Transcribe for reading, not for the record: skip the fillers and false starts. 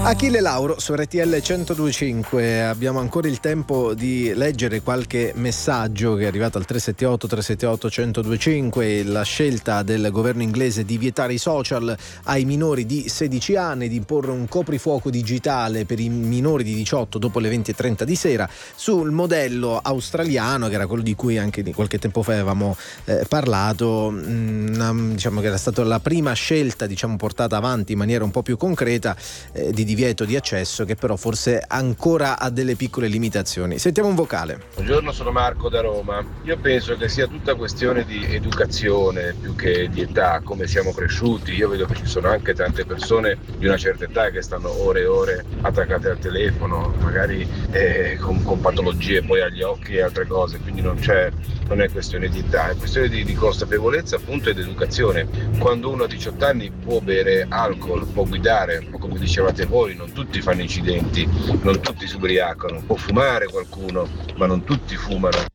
Achille Lauro su RTL 102.5. Abbiamo ancora il tempo di leggere qualche messaggio che è arrivato al 378-378-1025. La scelta del governo inglese di vietare i social ai minori di 16 anni, di imporre un coprifuoco digitale per i minori di 18 dopo le 20:30 di sera, sul modello australiano, che era quello di cui anche di qualche tempo fa avevamo parlato. Diciamo che era stata la prima scelta, diciamo, portata avanti in maniera un po' più concreta, di divieto di accesso, che però forse ancora ha delle piccole limitazioni. Sentiamo un vocale. Buongiorno, sono Marco da Roma. Io penso che sia tutta questione di educazione più che di età, come siamo cresciuti. Io vedo che ci sono anche tante persone di una certa età che stanno ore e ore attaccate al telefono, magari con patologie poi agli occhi e altre cose, quindi non è questione di età, è questione di consapevolezza, appunto, ed educazione. Quando uno ha 18 anni può bere alcol, può guidare, o come dicevate voi, non tutti fanno incidenti, non tutti si ubriacano, può fumare qualcuno, ma non tutti fumano.